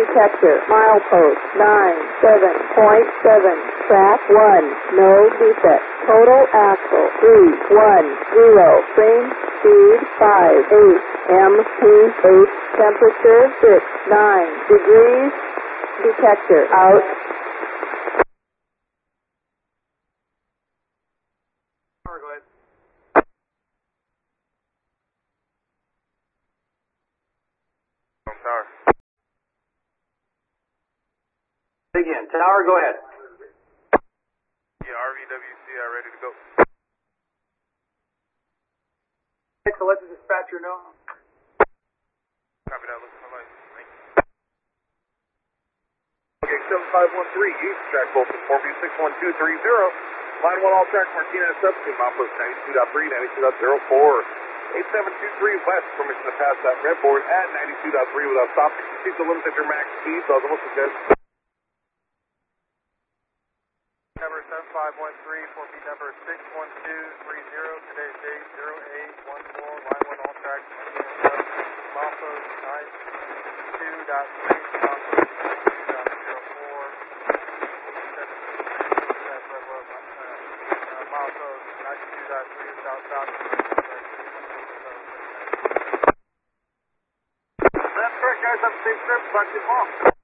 detector. Milepost 97.7. Track 1. No defect. Total axle 310. Train speed 58 mph. Temperature 69 degrees. Detector out. Go ahead. Tower. Again, Tower, go ahead. Yeah, RVWCI ready to go. So let the dispatcher know. Copy that, look for light. Thank you. Okay, 7513, East, track Bolton, 4B61230. Line 1 all track, Martinez substitute, milepost 92.3, 92.04. 8723 west, permission to pass that red board at 92.3 without stopping. Proceed to limit at your max speed, so I'll almost suggest. Number 7513, 4B number 61230. Today's date 0814. Line 1 all track, Martinez substitute, milepost 92.3, milepost 92.04. Milepost 92.3 without stopping. That's correct, guys. Have a safe trip. Talk to you tomorrow.